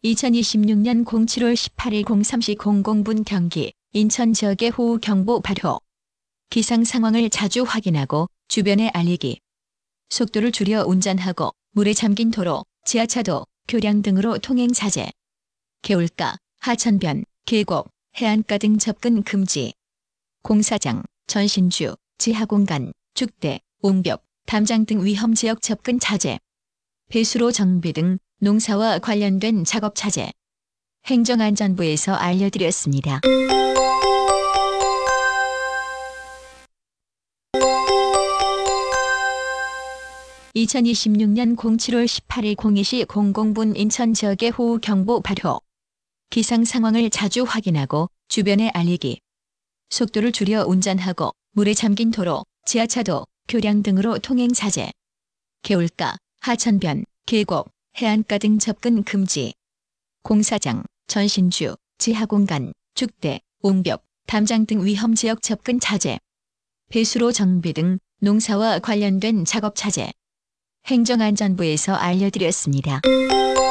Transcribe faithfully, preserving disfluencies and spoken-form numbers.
이천이십육 년 칠월 십팔일 공삼 시 공공 분 경기 인천 지역의 호우 경보 발효. 기상 상황을 자주 확인하고 주변에 알리기. 속도를 줄여 운전하고 물에 잠긴 도로, 지하차도, 교량 등으로 통행 자제. 개울가, 하천변, 계곡, 해안가 등 접근 금지. 공사장, 전신주, 지하공간, 축대, 옹벽, 담장 등 위험지역 접근 자제. 배수로 정비 등 농사와 관련된 작업 자제. 행정안전부에서 알려드렸습니다. 이천이십육 년 칠월 십팔일 공이 시 공공 분 인천 지역의 호우 경보 발효. 기상 상황을 자주 확인하고 주변에 알리기. 속도를 줄여 운전하고 물에 잠긴 도로, 지하차도, 교량 등으로 통행 자제. 개울가, 하천변, 계곡, 해안가 등 접근 금지. 공사장, 전신주, 지하공간, 축대, 옹벽, 담장 등 위험지역 접근 자제. 배수로 정비 등 농사와 관련된 작업 자제. 행정안전부에서 알려드렸습니다.